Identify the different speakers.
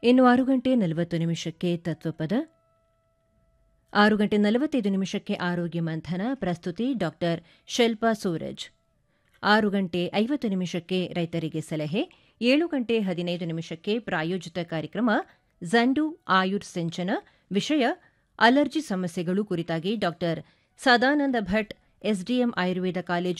Speaker 1: ಇನ್ನು 6:40 ತತ್ವಪದ, 6:45 ಆರೋಗ್ಯ ಮಂಥನ, ಪ್ರಸ್ತುತಿ ಡಾ ಶಿಲ್ಪಾ ಸೂರಜ್. 6:50 ರೈತರಿಗೆ ಸಲಹೆ, 7:15 ಪ್ರಾಯೋಜಿತ ಕಾರ್ಯಕ್ರಮ ಜಂಡು ಆಯುರ್ ಸಿಂಚನ, ವಿಷಯ ಅಲರ್ಜಿ ಸಮಸ್ಯೆಗಳು ಕುರಿತಾಗಿ ಡಾ ಸದಾನಂದ ಭಟ್, ಎಸ್ಡಿಎಂ ಆಯುರ್ವೇದ ಕಾಲೇಜು